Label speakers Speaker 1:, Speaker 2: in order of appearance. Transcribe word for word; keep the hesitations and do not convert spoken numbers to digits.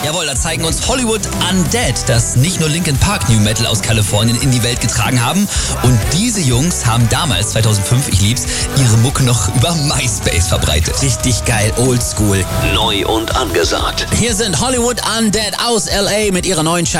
Speaker 1: Jawohl, da zeigen uns Hollywood Undead, das nicht nur Linkin Park New Metal aus Kalifornien in die Welt getragen haben. Und diese Jungs haben damals, zweitausendfünf, ich lieb's, ihre Mucke noch über MySpace verbreitet.
Speaker 2: Richtig geil, oldschool.
Speaker 3: Neu und angesagt.
Speaker 2: Hier sind Hollywood Undead aus L A mit ihrer neuen Scheibe.